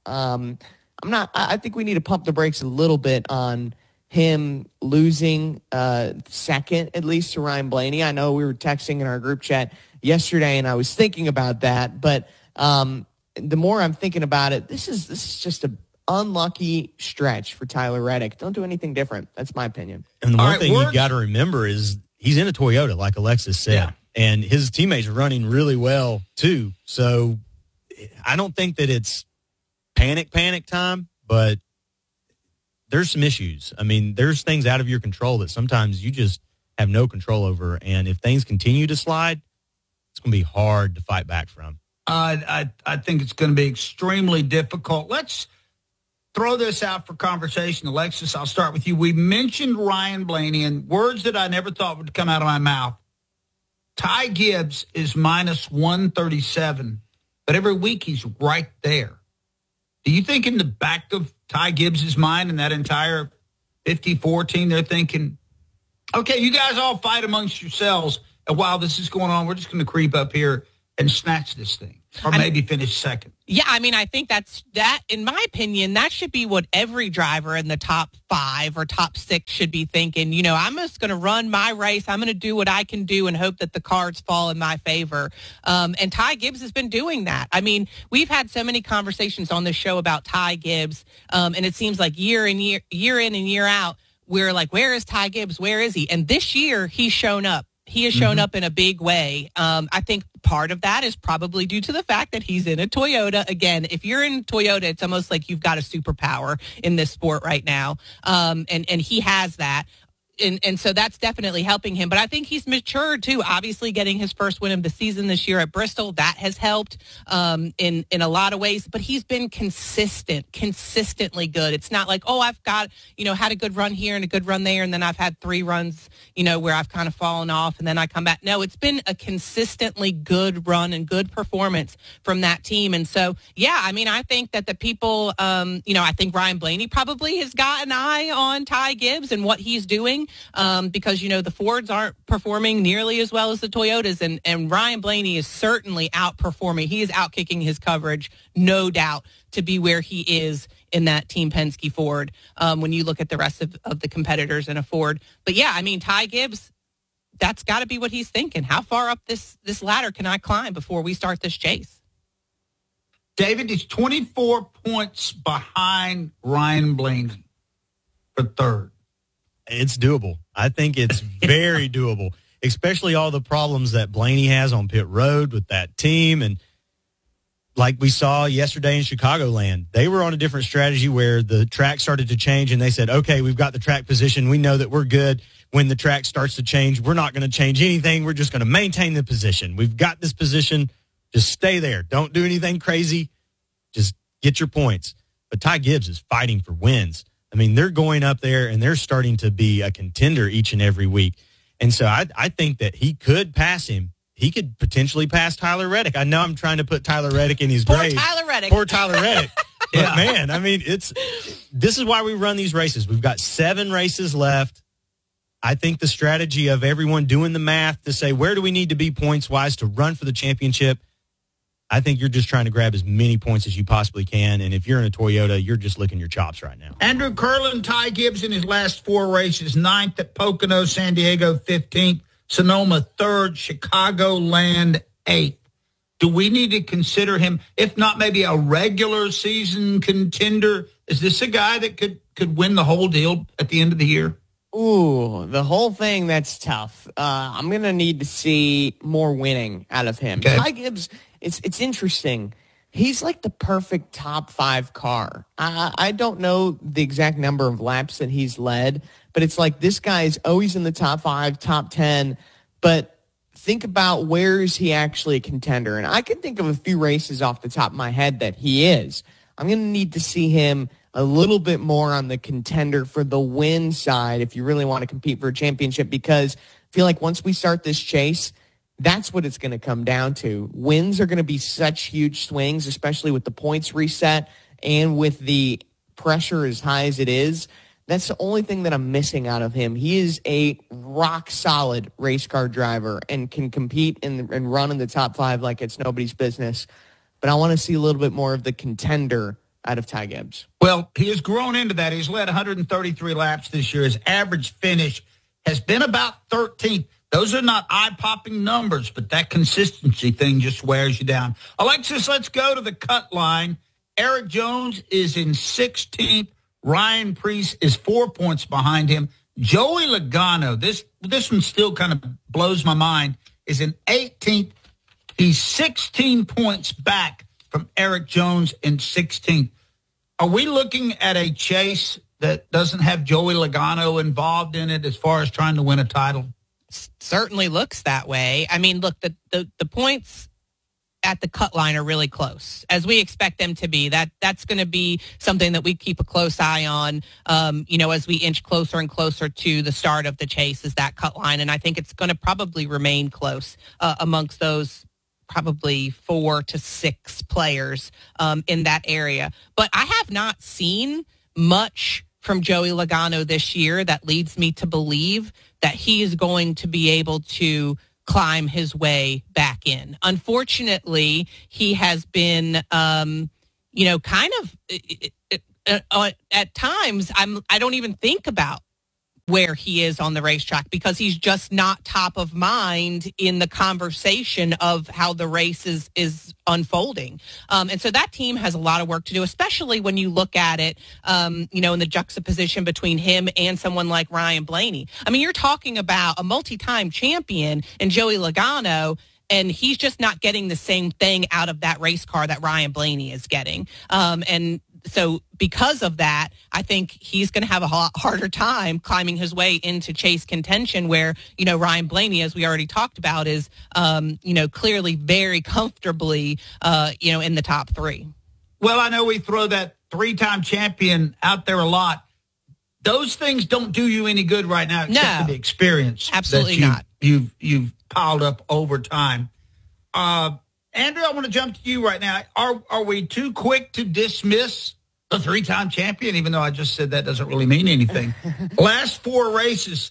I think we need to pump the brakes a little bit on him losing second, at least, to Ryan Blaney. I know we were texting in our group chat yesterday, and I was thinking about that. But the more I'm thinking about it, this is just an unlucky stretch for Tyler Reddick. Don't do anything different. That's my opinion. And the one thing you got to remember is he's in a Toyota, like Alexis said. And his teammates are running really well, too. So I don't think that it's panic time, but there's some issues. I mean, there's things out of your control that sometimes you just have no control over. And if things continue to slide, it's going to be hard to fight back from. I think it's going to be extremely difficult. Let's throw this out for conversation. Alexis, I'll start with you. We mentioned Ryan Blaney, and words that I never thought would come out of my mouth. Ty Gibbs is minus 137, but every week he's right there. Do you think in the back of Ty Gibbs' mind and that entire 54 team, they're thinking, okay, you guys all fight amongst yourselves, and while this is going on, we're just going to creep up here and snatch this thing, or maybe finish second? Yeah, I mean, I think that, in my opinion, that should be what every driver in the top 5 or top 6 should be thinking. You know, I'm just going to run my race. I'm going to do what I can do and hope that the cards fall in my favor. And Ty Gibbs has been doing that. I mean, we've had so many conversations on this show about Ty Gibbs, and it seems like year in and year out, we're like, where is Ty Gibbs? Where is he? And this year, he's shown up. He has shown up in a big way. I think part of that is probably due to the fact that he's in a Toyota. Again, if you're in Toyota, it's almost like you've got a superpower in this sport right now. And he has that. And so that's definitely helping him. But I think he's matured, too. Obviously, getting his first win of the season this year at Bristol, that has helped in a lot of ways. But he's been consistently good. It's not like, oh, I've got, had a good run here and a good run there, and then I've had 3 runs, where I've kind of fallen off, and then I come back. No, it's been a consistently good run and good performance from that team. And so, yeah, I mean, I think that the people, I think Ryan Blaney probably has got an eye on Ty Gibbs and what he's doing. Because, the Fords aren't performing nearly as well as the Toyotas, and Ryan Blaney is certainly outperforming. He is outkicking his coverage, no doubt, to be where he is in that Team Penske Ford when you look at the rest of the competitors in a Ford. But, yeah, I mean, Ty Gibbs, that's got to be what he's thinking. How far up this ladder can I climb before we start this chase? David is 24 points behind Ryan Blaney for third. It's doable. I think it's very doable, especially all the problems that Blaney has on pit road with that team. And like we saw yesterday in Chicagoland, they were on a different strategy where the track started to change and they said, okay, we've got the track position. We know that we're good. When the track starts to change, we're not going to change anything. We're just going to maintain the position. We've got this position. Just stay there. Don't do anything crazy. Just get your points. But Ty Gibbs is fighting for wins. I mean, they're going up there and they're starting to be a contender each and every week. And so I think that he could pass him. He could potentially pass Tyler Reddick. I know I'm trying to put Tyler Reddick in his grave. Poor Tyler Reddick. But, man, I mean, this is why we run these races. We've got 7 races left. I think the strategy of everyone doing the math to say, where do we need to be points-wise to run for the championship? I think you're just trying to grab as many points as you possibly can. And if you're in a Toyota, you're just licking your chops right now. Andrew Curlin, Ty Gibbs in his last 4 races, 9th at Pocono, San Diego 15th, Sonoma 3rd, Chicagoland 8th. Do we need to consider him, if not maybe a regular season contender? Is this a guy that could win the whole deal at the end of the year? Ooh, the whole thing, that's tough. I'm going to need to see more winning out of him. Okay. Ty Gibbs, it's interesting. He's like the perfect top 5 car. I don't know the exact number of laps that he's led, but it's like this guy's always in the top 5, top 10. But think about where is he actually a contender. And I can think of a few races off the top of my head that he is. I'm going to need to see him a little bit more on the contender for the win side if you really want to compete for a championship, because I feel like once we start this chase, that's what it's going to come down to. Wins are going to be such huge swings, especially with the points reset and with the pressure as high as it is. That's the only thing that I'm missing out of him. He is a rock-solid race car driver and can compete and run in the top 5 like it's nobody's business. But I want to see a little bit more of the contender out of Ty Gibbs. Well, he has grown into that. He's led 133 laps this year. His average finish has been about 13th. Those are not eye-popping numbers, but that consistency thing just wears you down. Alexis, let's go to the cut line. Eric Jones is in 16th. Ryan Preece is 4 points behind him. Joey Logano, this one still kind of blows my mind, is in 18th. He's 16 points back from Eric Jones in 16th. Are we looking at a chase that doesn't have Joey Logano involved in it as far as trying to win a title? Certainly looks that way. I mean, look, the points at the cut line are really close, as we expect them to be. That's going to be something that we keep a close eye on, as we inch closer and closer to the start of the chase, is that cut line. And I think it's going to probably remain close amongst those probably 4 to 6 players in that area. But I have not seen much from Joey Logano this year that leads me to believe that he is going to be able to climb his way back in. Unfortunately, he has been, kind of at times I don't even think about where he is on the racetrack because he's just not top of mind in the conversation of how the race is unfolding. And so that team has a lot of work to do, especially when you look at it, in the juxtaposition between him and someone like Ryan Blaney. I mean, you're talking about a multi-time champion in Joey Logano, and he's just not getting the same thing out of that race car that Ryan Blaney is getting. And so because of that, I think he's going to have a harder time climbing his way into chase contention where, Ryan Blaney, as we already talked about, is, clearly very comfortably, in the top 3. Well, I know we throw that 3-time champion out there a lot. Those things don't do you any good right now except for the experience. Absolutely not. You've piled up over time. Andrew, I want to jump to you right now. Are we too quick to dismiss a 3-time champion, even though I just said that doesn't really mean anything? Last 4 races,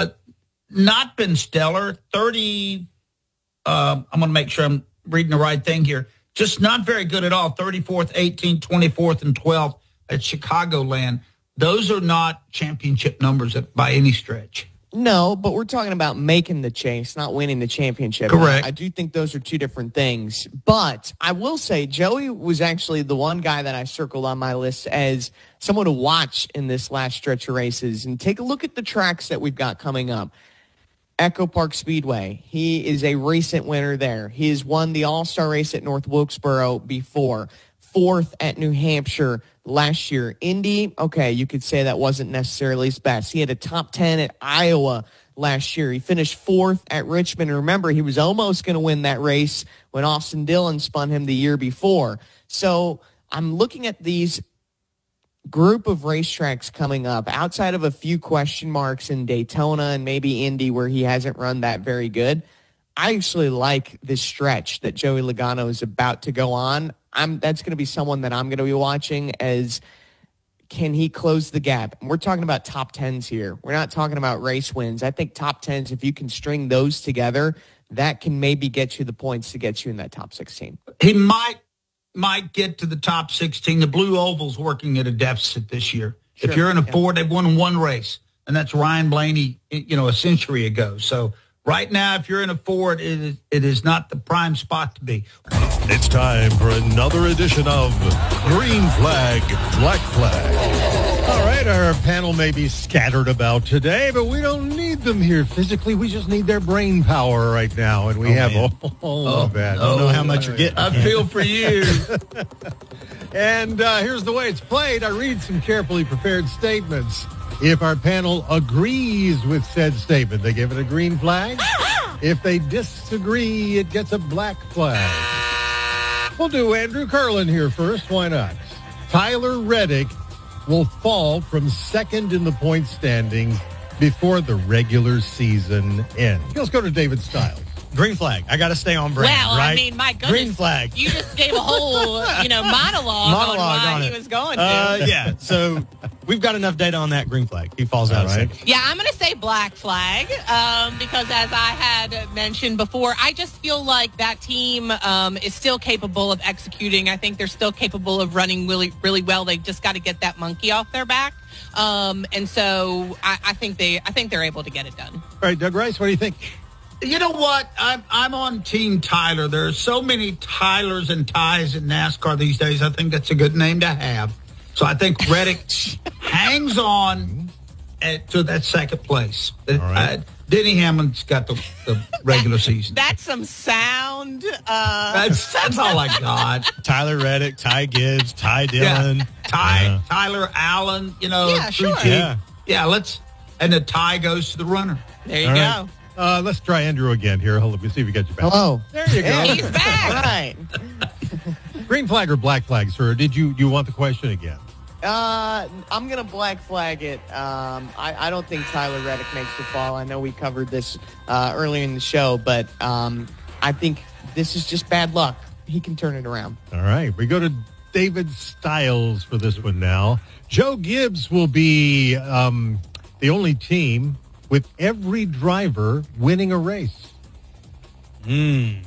not been stellar. 30, I'm going to make sure I'm reading the right thing here. Just not very good at all. 34th, 18th, 24th, and 12th at Chicagoland. Those are not championship numbers by any stretch. No, but we're talking about making the chase, not winning the championship. Correct. I do think those are 2 different things. But I will say Joey was actually the one guy that I circled on my list as someone to watch in this last stretch of races. And take a look at the tracks that we've got coming up. Echo Park Speedway. He is a recent winner there. He has won the All-Star race at North Wilkesboro before. 4th at New Hampshire last year. Indy, okay, you could say that wasn't necessarily his best. He had a top 10 at Iowa last year. He finished 4th at Richmond. And remember, he was almost going to win that race when Austin Dillon spun him the year before. So I'm looking at these group of racetracks coming up outside of a few question marks in Daytona and maybe Indy where he hasn't run that very good. I actually like this stretch that Joey Logano is about to go on. That's going to be someone that I'm going to be watching as can he close the gap? And we're talking about top 10s here. We're not talking about race wins. I think top 10s, if you can string those together, that can maybe get you the points to get you in that top 16. He might get to the top 16. The Blue Oval's working at a deficit this year. Sure. If you're in a Ford, they've won 1 race, and that's Ryan Blaney, a century ago. So right now, if you're in a Ford, it is not the prime spot to be. It's time for another edition of Green Flag, Black Flag. All right, our panel may be scattered about today, but we don't need them here physically. We just need their brain power right now, and we have all of that. I don't know how much you're getting. I feel for you. And here's the way it's played. I read some carefully prepared statements. If our panel agrees with said statement, they give it a green flag. If they disagree, it gets a black flag. We'll do Andrew Curlin here first. Why not? Tyler Reddick will fall from second in the point standings before the regular season ends. Let's go to David Stiles. Green flag. I got to stay on brand, well, right? I mean, my goodness. Green flag. You just gave a whole, monologue on why he was going to. Yeah, so we've got enough data on that green flag. He falls out second. Yeah, I'm going to say black flag because as I had mentioned before, I just feel like that team is still capable of executing. I think they're still capable of running really, really well. They've just got to get that monkey off their back. And so I think they're able to get it done. All right, Doug Rice, what do you think? You know what? I'm on Team Tyler. There are so many Tylers and Ties in NASCAR these days. I think that's a good name to have. So I think Reddick hangs on to that second place. Denny Hamlin's got the regular season. That's some sound. That's all I got. Tyler Reddick, Ty Gibbs, Ty Dillon, Tyler Allen. Sure. And the tie goes to the runner. There you go. Let's try Andrew again here. Hold on, we'll see if we get you back. Hello. There you go. He's back. All right. Green flag or black flag, sir? Do you want the question again? I'm going to black flag it. I don't think Tyler Reddick makes the fall. I know we covered this earlier in the show, but I think this is just bad luck. He can turn it around. All right. We go to David Stiles for this one now. Joe Gibbs will be the only team with every driver winning a race. Green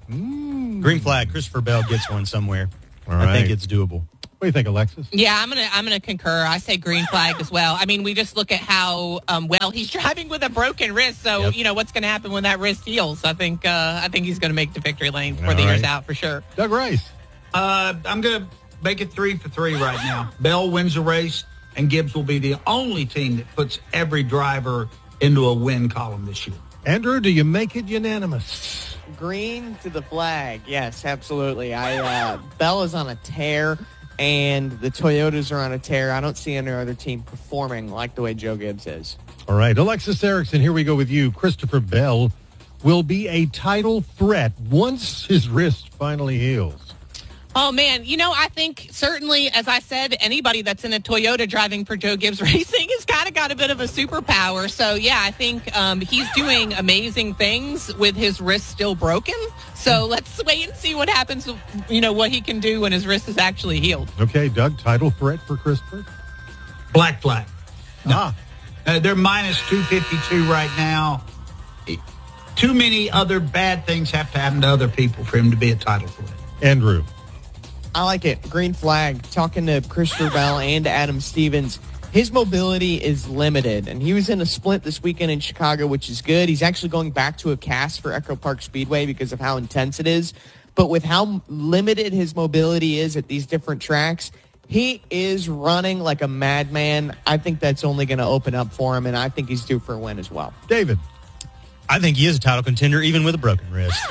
flag. Christopher Bell gets one somewhere. All right. I think it's doable. What do you think, Alexis? Yeah, I'm gonna concur. I say green flag as well. I mean, we just look at how well he's driving with a broken wrist. So what's going to happen when that wrist heals? I think he's going to make the victory lane before the year's out for sure. Doug Rice. I'm going to make it 3 for 3 right now. Bell wins the race, and Gibbs will be the only team that puts every driver into a win column this year. Andrew, do you make it unanimous? Green to the flag. Yes, absolutely. Bell is on a tear, and the Toyotas are on a tear. I don't see any other team performing like the way Joe Gibbs is. All right, Alexis Erickson, here we go with you. Christopher Bell will be a title threat once his wrist finally heals. Oh, man. I think certainly, as I said, anybody that's in a Toyota driving for Joe Gibbs Racing has kind of got a bit of a superpower. So, yeah, I think he's doing amazing things with his wrist still broken. So let's wait and see what happens, what he can do when his wrist is actually healed. Okay, Doug, title threat for Christopher? Black flag. They're minus 252 right now. Too many other bad things have to happen to other people for him to be a title threat. Andrew. I like it. Green flag. Talking to Christopher Bell and Adam Stevens, his mobility is limited, and he was in a splint this weekend in Chicago, which is good. He's actually going back to a cast for Echo Park Speedway because of how intense it is. But with how limited his mobility is at these different tracks, he is running like a madman. I think that's only going to open up for him, and I think he's due for a win as well. David. I think he is a title contender, even with a broken wrist.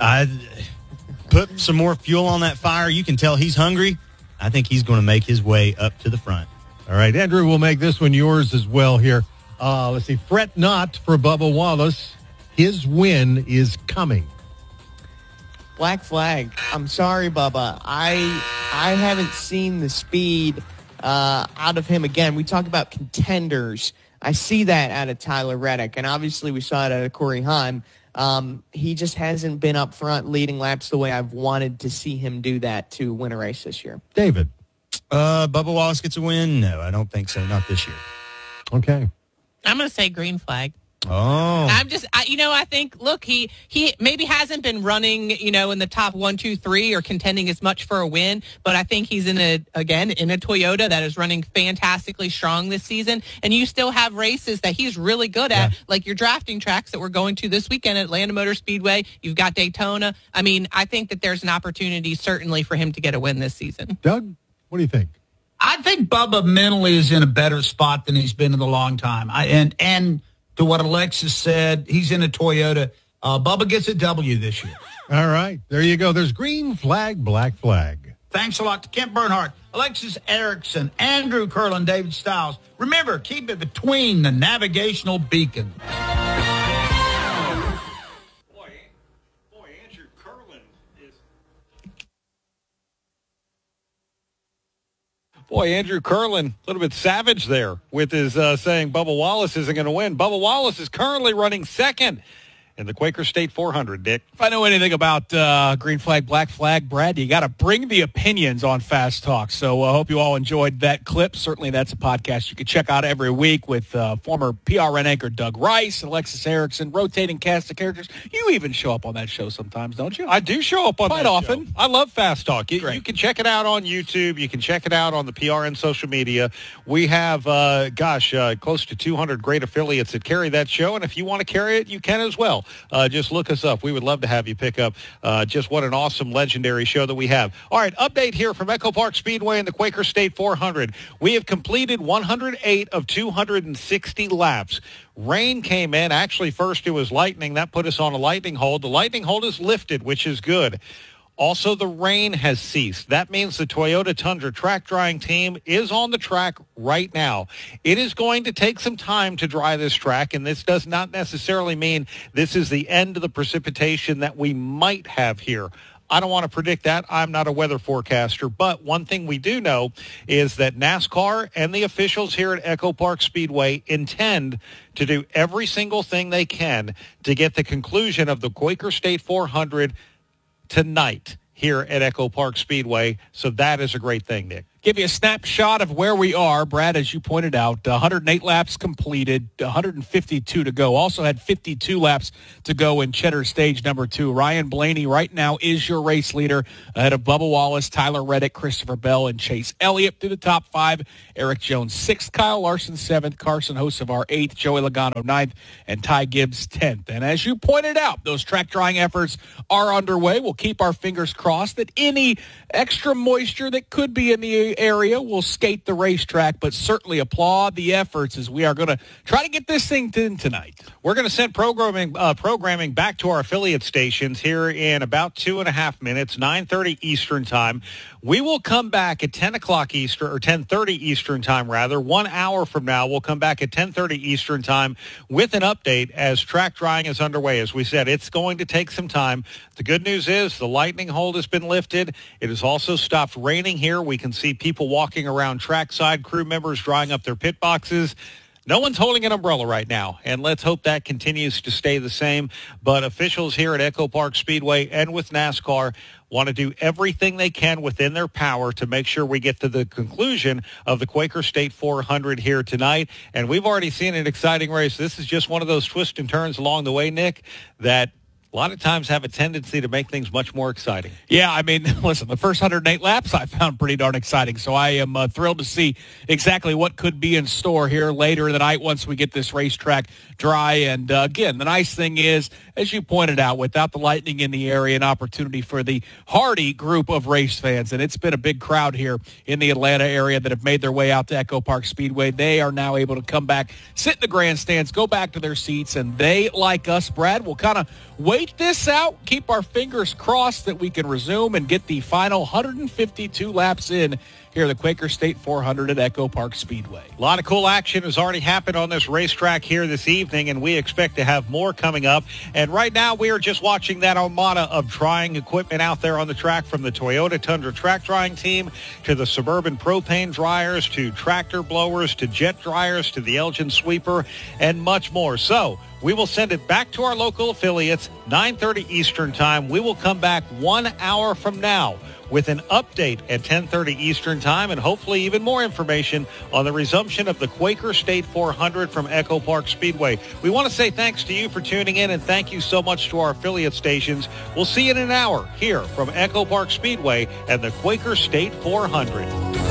Put some more fuel on that fire. You can tell he's hungry. I think he's going to make his way up to the front. All right, Andrew, we'll make this one yours as well here. Let's see. Fret not for Bubba Wallace. His win is coming. Black flag. I'm sorry, Bubba. I haven't seen the speed out of him again. We talk about contenders. I see that out of Tyler Reddick, and obviously we saw it out of Corey Heim. He just hasn't been up front leading laps the way I've wanted to see him do that to win a race this year. David. Bubba Wallace gets a win? No, I don't think so. Not this year. Okay. I'm going to say green flag. Oh. I think, look, he maybe hasn't been running, in the top 1, 2, 3 or contending as much for a win, but I think he's in a Toyota that is running fantastically strong this season. And you still have races that he's really good at, like your drafting tracks that we're going to this weekend at Atlanta Motor Speedway. You've got Daytona. I mean, I think that there's an opportunity certainly for him to get a win this season. Doug, what do you think? I think Bubba mentally is in a better spot than he's been in a long time. And to what Alexis said, he's in a Toyota. Bubba gets a W this year. All right. There you go. There's green flag, black flag. Thanks a lot to Kent Bernhardt, Alexis Erickson, Andrew Curlin, David Stiles. Remember, keep it between the navigational beacons. Boy, Andrew Curlin is... Boy, Andrew Curlin, a little bit savage there with his saying Bubba Wallace isn't going to win. Bubba Wallace is currently running second in the Quaker State 400, Dick. If I know anything about green flag, black flag, Brad, you got to bring the opinions on Fast Talk. So I hope you all enjoyed that clip. Certainly that's a podcast you can check out every week with former PRN anchor Doug Rice, Alexis Erickson, rotating cast of characters. You even show up on that show sometimes, don't you? I do show up on quite that often. Show. I love Fast Talk. You can check it out on YouTube. You can check it out on the PRN social media. We have, close to 200 great affiliates that carry that show. And if you want to carry it, you can as well. call. Just look us up. We would love to have you pick up. Just what an awesome, legendary show that we have. All right, update here from Echo Park Speedway and the Quaker State 400. We have completed 108 of 260 laps. Rain came in. Actually, first it was lightning. That put us on a lightning hold. The lightning hold is lifted, which is good. Also, the rain has ceased. That means the Toyota Tundra track drying team is on the track right now. It is going to take some time to dry this track, and this does not necessarily mean this is the end of the precipitation that we might have here. I don't want to predict that. I'm not a weather forecaster, but one thing we do know is that NASCAR and the officials here at Echo Park Speedway intend to do every single thing they can to get the conclusion of the Quaker State 400 tonight here at Echo Park Speedway. So that is a great thing, Nick. Give you a snapshot of where we are, Brad, as you pointed out. 108 laps completed, 152 to go. Also had 52 laps to go in Cheddar Stage number 2. Ryan Blaney right now is your race leader ahead of Bubba Wallace, Tyler Reddick, Christopher Bell, and Chase Elliott through the top 5. Eric Jones 6th, Kyle Larson 7th, Carson Hocevar 8th, Joey Logano 9th, and Ty Gibbs 10th. And as you pointed out, those track drying efforts are underway. We'll keep our fingers crossed that any extra moisture that could be in the area will skate the racetrack, but certainly applaud the efforts as we are going to try to get this thing in tonight. We're going to send programming back to our affiliate stations here in about 2.5 minutes, 9:30 Eastern time. We will come back at 10 o'clock Eastern, or 10:30 Eastern time, rather. 1 hour from now, we'll come back at 10:30 Eastern time with an update as track drying is underway. As we said, it's going to take some time. The good news is the lightning hold has been lifted. It has also stopped raining here. We can see people walking around trackside, crew members drying up their pit boxes. No one's holding an umbrella right now, and let's hope that continues to stay the same. But officials here at Echo Park Speedway and with NASCAR want to do everything they can within their power to make sure we get to the conclusion of the Quaker State 400 here tonight. And we've already seen an exciting race. This is just one of those twists and turns along the way, Nick, that a lot of times have a tendency to make things much more exciting. Yeah, I mean, listen, the first 108 laps I found pretty darn exciting, so I am thrilled to see exactly what could be in store here later in the night once we get this racetrack dry. And again, the nice thing is, as you pointed out, without the lightning in the area, an opportunity for the hardy group of race fans, and it's been a big crowd here in the Atlanta area that have made their way out to Echo Park Speedway. They are now able to come back, sit in the grandstands, go back to their seats, and they, like us, Brad, will kind of wait this out, keep our fingers crossed that we can resume and get the final 152 laps in here at the Quaker State 400 at Echo Park Speedway. A lot of cool action has already happened on this racetrack here this evening, and we expect to have more coming up. And right now we are just watching that armada of drying equipment out there on the track, from the Toyota Tundra track drying team to the Suburban propane dryers to tractor blowers to jet dryers to the Elgin sweeper and much more. So we will send it back to our local affiliates, 9:30 Eastern time. We will come back 1 hour from now with an update at 10:30 Eastern time, and hopefully even more information on the resumption of the Quaker State 400 from Echo Park Speedway. We want to say thanks to you for tuning in, and thank you so much to our affiliate stations. We'll see you in an hour here from Echo Park Speedway and the Quaker State 400.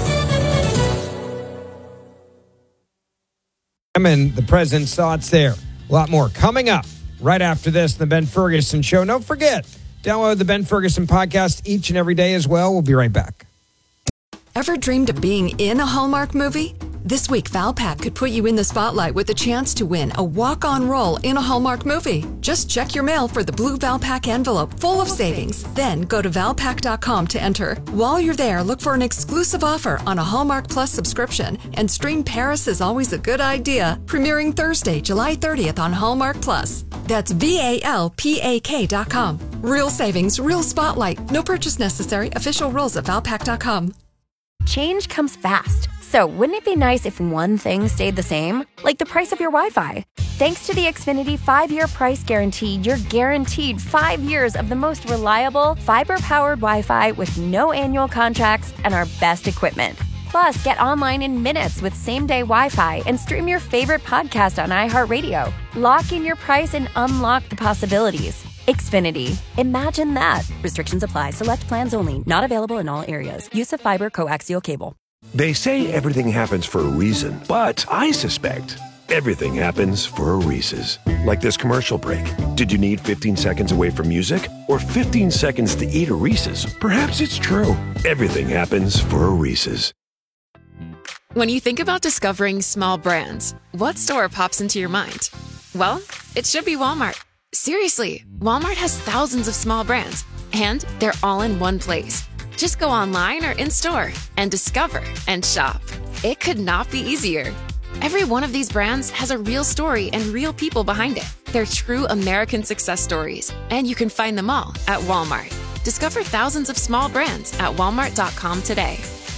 And the president's thoughts there. A lot more coming up right after this, the Ben Ferguson Show. Don't forget, download the Ben Ferguson podcast each and every day as well. We'll be right back. Ever dreamed of being in a Hallmark movie? This week, Valpak could put you in the spotlight with the chance to win a walk-on role in a Hallmark movie. Just check your mail for the blue Valpak envelope full of savings. Then go to Valpak.com to enter. While you're there, look for an exclusive offer on a Hallmark Plus subscription and stream Paris is Always a Good Idea, premiering Thursday, July 30th on Hallmark Plus. That's VALPAK.com. Real savings, real spotlight. No purchase necessary. Official rules at Valpak.com. Change comes fast. So wouldn't it be nice if one thing stayed the same? Like the price of your Wi-Fi. Thanks to the Xfinity 5-year price guarantee, you're guaranteed 5 years of the most reliable, fiber-powered Wi-Fi with no annual contracts and our best equipment. Plus, get online in minutes with same-day Wi-Fi and stream your favorite podcast on iHeartRadio. Lock in your price and unlock the possibilities. Xfinity. Imagine that. Restrictions apply. Select plans only. Not available in all areas. Use of fiber coaxial cable. They say everything happens for a reason, but I suspect Everything happens for a Reese's. Like this commercial break. Did you need 15 seconds away from music? Or 15 seconds to eat a Reese's? Perhaps it's true. Everything happens for a Reese's. When you think about discovering small brands, what store pops into your mind? Well, it should be Walmart. Seriously, Walmart has thousands of small brands, and they're all in one place. Just go online or in-store and discover and shop. It could not be easier. Every one of these brands has a real story and real people behind it. They're true American success stories, and you can find them all at Walmart. Discover thousands of small brands at walmart.com today.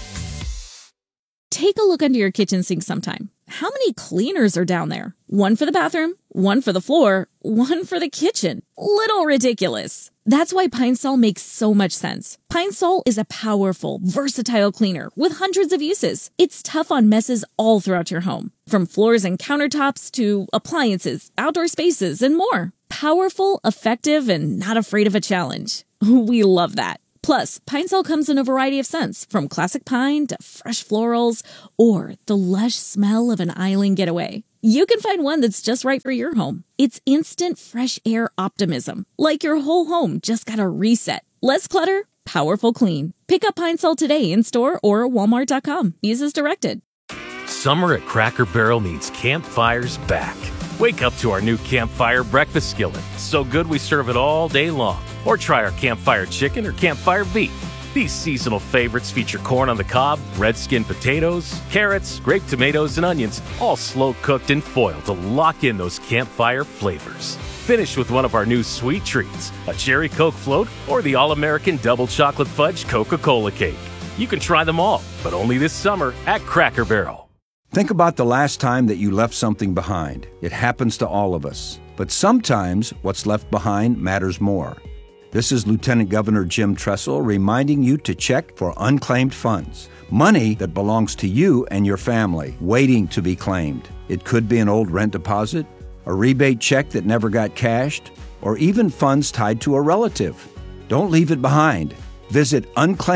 Take a look under your kitchen sink sometime. How many cleaners are down there? One for the bathroom, one for the floor, one for the kitchen. Little ridiculous. That's why Pine Sol makes so much sense. Pine Sol is a powerful, versatile cleaner with hundreds of uses. It's tough on messes all throughout your home, from floors and countertops to appliances, outdoor spaces, and more. Powerful, effective, and not afraid of a challenge. We love that. Plus, Pine Sol comes in a variety of scents, from classic pine to fresh florals or the lush smell of an island getaway. You can find one that's just right for your home. It's instant fresh air optimism, like your whole home just got a reset. Less clutter, powerful clean. Pick up Pine Sol today in store or walmart.com. Use as directed. Summer at Cracker Barrel means campfires back. Wake up to our new Campfire breakfast skillet. So good we serve it all day long. Or try our Campfire chicken or Campfire beef. These seasonal favorites feature corn on the cob, red skin potatoes, carrots, grape tomatoes, and onions, all slow cooked in foil to lock in those campfire flavors. Finish with one of our new sweet treats, a cherry Coke float or the all-American double chocolate fudge Coca-Cola cake. You can try them all, but only this summer at Cracker Barrel. Think about the last time that you left something behind. It happens to all of us. But sometimes what's left behind matters more. This is Lieutenant Governor Jim Tressel reminding you to check for unclaimed funds. Money that belongs to you and your family, waiting to be claimed. It could be an old rent deposit, a rebate check that never got cashed, or even funds tied to a relative. Don't leave it behind. Visit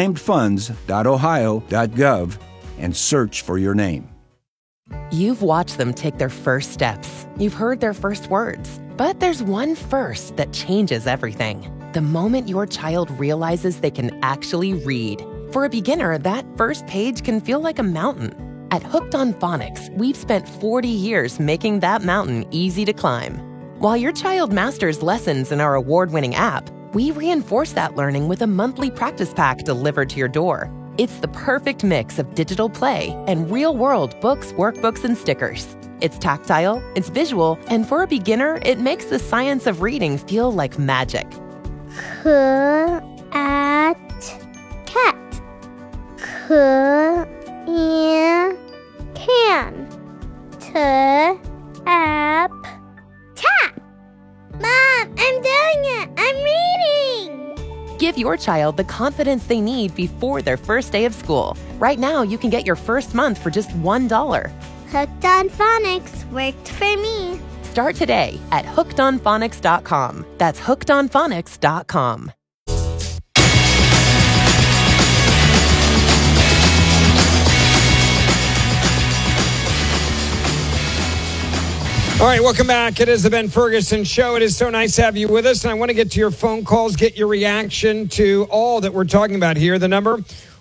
unclaimedfunds.ohio.gov and search for your name. You've watched them take their first steps. You've heard their first words. But there's one first that changes everything. The moment your child realizes they can actually read. For a beginner, that first page can feel like a mountain. At Hooked on Phonics, we've spent 40 years making that mountain easy to climb. While your child masters lessons in our award-winning app, we reinforce that learning with a monthly practice pack delivered to your door. It's the perfect mix of digital play and real-world books, workbooks, and stickers. It's tactile, it's visual, and for a beginner, it makes the science of reading feel like magic. Cat. Can. Tap. Mom, I'm doing it. I'm reading. Give your child the confidence they need before their first day of school. Right now, you can get your first month for just $1. Hooked on Phonics worked for me. Start today at hookedonphonics.com. That's hookedonphonics.com. All right, welcome back. It is the Ben Ferguson Show. It is so nice to have you with us, and I want to get to your phone calls, get your reaction to all that we're talking about here. The number,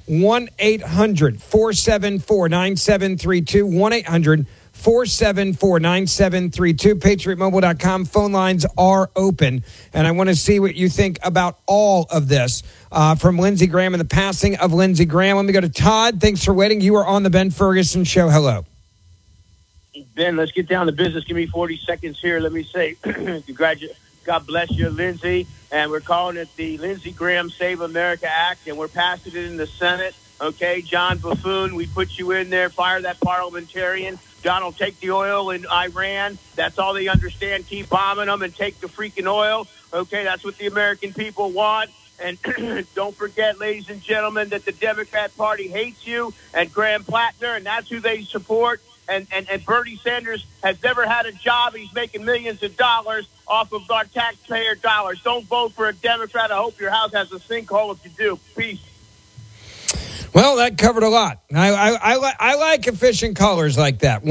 1-800-474-9732, 1-800-474-9732. PatriotMobile.com. Phone lines are open, and I want to see what you think about all of this. From Lindsey Graham and the passing of Lindsey Graham. Let me go to Todd. Thanks for waiting. You are on the Ben Ferguson Show. Hello. Ben, let's get down to business. Give me 40 seconds here. Let me say, God bless you, Lindsey. And we're calling it the Lindsey Graham Save America Act, and we're passing it in the Senate. Okay, John Buffoon, we put you in there. Fire that parliamentarian. Donald, take the oil in Iran. That's all they understand. Keep bombing them and take the freaking oil. Okay, that's what the American people want. And don't forget, ladies and gentlemen, that the Democrat Party hates you and Graham Plattner, and that's who they support. And Bernie Sanders has never had a job. He's making millions of dollars off of our taxpayer dollars. Don't vote for a Democrat. I hope your house has a sinkhole if you do. Peace. Well, that covered a lot. I like efficient callers like that.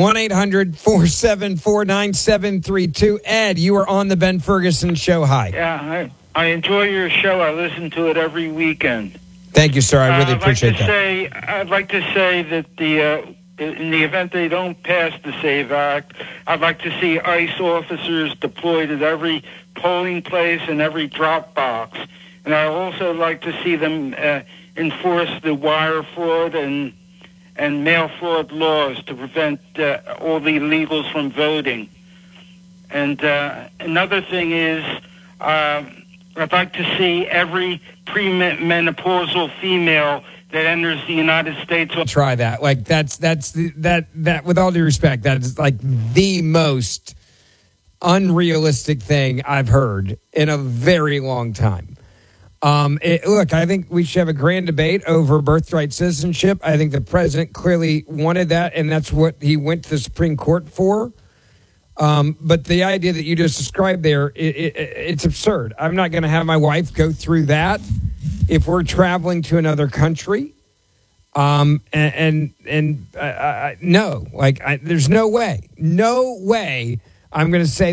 1-800-474-9732. Ed, you are on the Ben Ferguson Show. Hi. Yeah, I enjoy your show. I listen to it every weekend. Thank you, sir. I really appreciate that. I'd like to say that in the event they don't pass the SAVE Act, I'd like to see ICE officers deployed at every polling place and every drop box. And I'd also like to see them enforce the wire fraud and mail fraud laws to prevent all the illegals from voting. And another thing is I'd like to see every premenopausal female that enters the United States. Try that. Like that. With all due respect, that is like the most unrealistic thing I've heard in a very long time. Look, I think we should have a grand debate over birthright citizenship. I think the president clearly wanted that, and that's what he went to the Supreme Court for. But the idea that you just described there, it's absurd. I'm not going to have my wife go through that if we're traveling to another country. No, there's no way I'm going to say